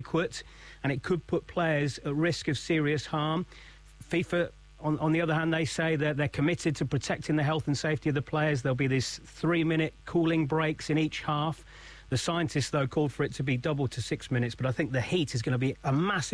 inadequate, and it could put players at risk of serious harm. FIFA, on the other hand, they say that they're committed to protecting the health and safety of the players. There'll be these 3-minute cooling breaks in each half. The scientists, though, called for it to be doubled to 6 minutes, but I think the heat is going to be a massive